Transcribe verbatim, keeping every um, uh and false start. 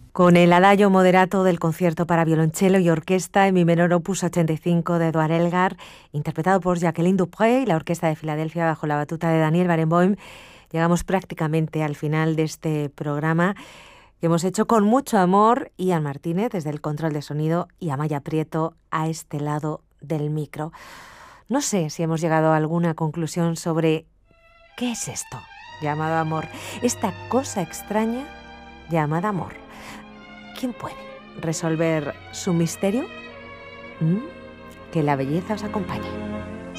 Con el adagio moderato del concierto para violonchelo y orquesta en mi menor opus ochenta y cinco de Édouard Elgar, interpretado por Jacqueline Dupré y la Orquesta de Filadelfia bajo la batuta de Daniel Barenboim, llegamos prácticamente al final de este programa que hemos hecho con mucho amor. Ian Martínez desde el control de sonido y Amaya Prieto a este lado del micro. No sé si hemos llegado a alguna conclusión sobre qué es esto llamado amor, esta cosa extraña llamada amor. ¿Quién puede resolver su misterio? ¿Mm? Que la belleza os acompañe.